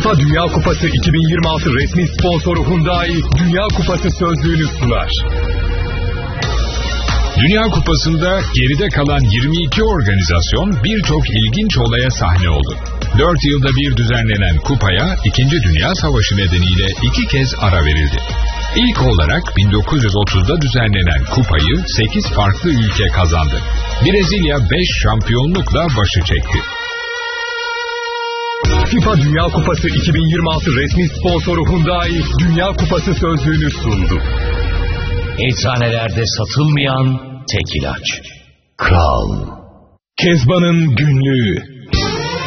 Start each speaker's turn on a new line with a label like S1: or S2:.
S1: FIFA Dünya Kupası 2026 resmi sponsoru Hyundai Dünya Kupası sözlüğünü sunar.
S2: Dünya Kupası'nda geride kalan 22 organizasyon birçok ilginç olaya sahne oldu. 4 yılda bir düzenlenen kupaya 2. Dünya Savaşı nedeniyle 2 kez ara verildi. İlk olarak 1930'da düzenlenen kupayı 8 farklı ülke kazandı. Brezilya 5 şampiyonlukla başı çekti.
S1: FIFA Dünya Kupası 2026 resmi sponsoru Hyundai Dünya Kupası sözlüğünü sundu.
S3: Eczanelerde satılmayan tek ilaç. Kral.
S1: Kezban'ın günlüğü.